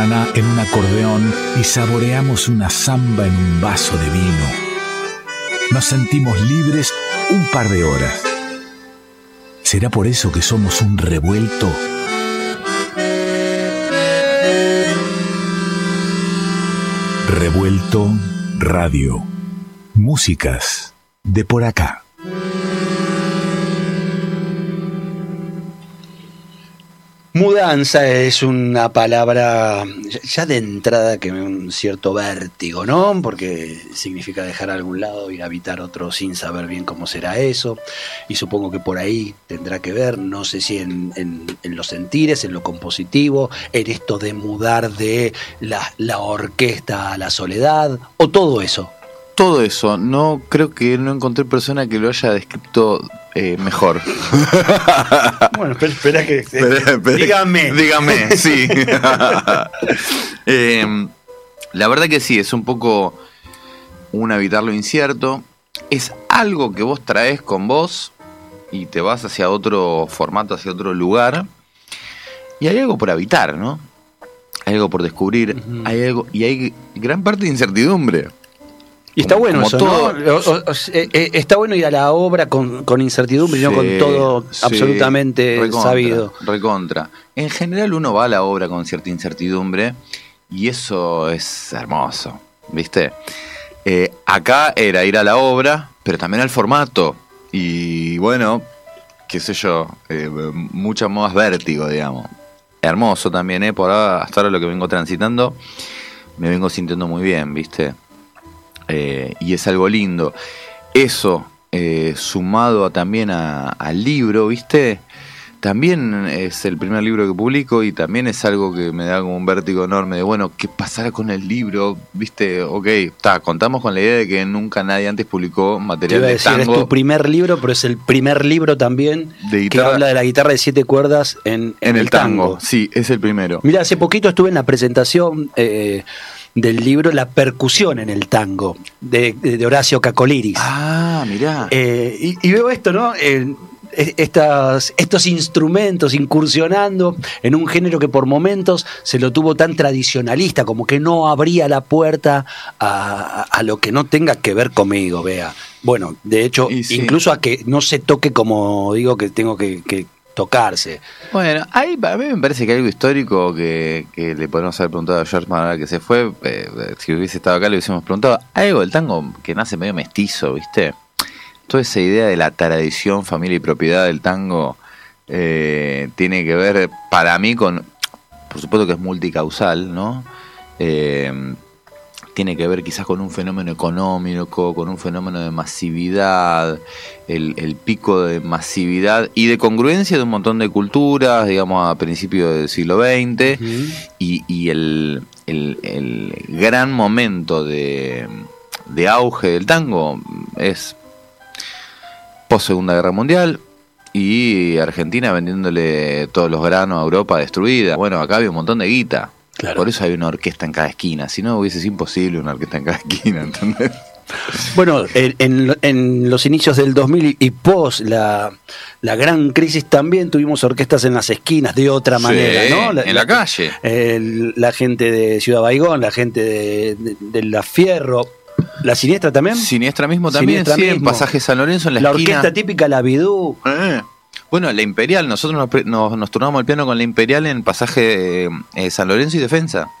en un acordeón y saboreamos una samba en un vaso de vino. Nos sentimos libres un par de horas. ¿Será por eso que somos un revuelto? Revuelto Radio. Músicas de por acá. Mudanza es una palabra ya de entrada que me da un cierto vértigo, ¿no? Porque significa dejar algún lado, ir a habitar otro sin saber bien cómo será eso. Y supongo que por ahí tendrá que ver, no sé si en los sentires, en lo compositivo, en esto de mudar de la orquesta a la soledad, o todo eso. Todo eso, no creo que no encontré persona que lo haya descrito mejor. Bueno, espera que... Dígame, sí. La verdad que sí, es un poco un habitar lo incierto. Es algo que vos traes con vos y te vas hacia otro formato, hacia otro lugar. Y hay algo por habitar, ¿no? Hay algo por descubrir, hay algo, y hay gran parte de incertidumbre. Y está bueno eso, todo, ¿no? Está bueno ir a la obra con incertidumbre y no con todo absolutamente sabido. Recontra. En general uno va a la obra con cierta incertidumbre y eso es hermoso, ¿viste? Acá era ir a la obra, pero también al formato. Y bueno, qué sé yo, mucho más vértigo, digamos. Hermoso también, por ahora, hasta ahora lo que vengo transitando, me vengo sintiendo muy bien, ¿viste? Y es algo lindo. Eso, sumado también al libro, ¿viste? También es el primer libro que publico y también es algo que me da como un vértigo enorme de, bueno, ¿qué pasará con el libro? ¿Viste? Ok, contamos con la idea de que nunca nadie antes publicó material de tango. Es tu primer libro, pero es el primer libro también que habla de la guitarra de 7 cuerdas en el tango. Sí, es el primero. Mira, hace poquito estuve en la presentación del libro La percusión en el tango, de Horacio Cacoliris. Ah, mirá. Y veo esto, ¿no? Estos instrumentos incursionando en un género que por momentos se lo tuvo tan tradicionalista, como que no abría la puerta a lo que no tenga que ver conmigo, vea. Bueno, de hecho, incluso a que no se toque como digo que tengo que tocarse. Bueno, ahí a mí me parece que hay algo histórico que le podemos haber preguntado a George Manuel que se fue. Si hubiese estado acá le hubiésemos preguntado. Hay algo del tango que nace medio mestizo, ¿viste? Toda esa idea de la tradición, familia y propiedad del tango tiene que ver, para mí, con, por supuesto que es multicausal, ¿no? Tiene que ver quizás con un fenómeno económico, con un fenómeno de masividad, el pico de masividad y de congruencia de un montón de culturas, digamos, a principios del siglo XX, y el gran momento de auge del tango es post Segunda Guerra Mundial y Argentina vendiéndole todos los granos a Europa destruida. Bueno, acá había un montón de guita. Claro. Por eso hay una orquesta en cada esquina. Si no, hubiese sido imposible una orquesta en cada esquina, ¿entendés? Bueno, en los inicios del 2000 y post la gran crisis también tuvimos orquestas en las esquinas de otra manera, ¿no? En la calle. La gente de Ciudad Baigón, la gente de La Fierro. ¿La Siniestra también? Siniestra mismo también, Siniestra mismo. En Pasaje San Lorenzo, en la esquina. La orquesta típica, la Bidú. Bueno, la Imperial, nosotros nos turnamos el piano con la Imperial en Pasaje San Lorenzo y Defensa.